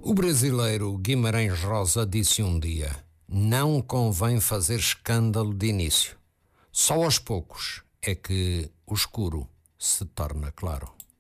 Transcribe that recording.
O brasileiro Guimarães Rosa disse um dia: não convém fazer escândalo de início. Só aos poucos é que o escuro se torna claro.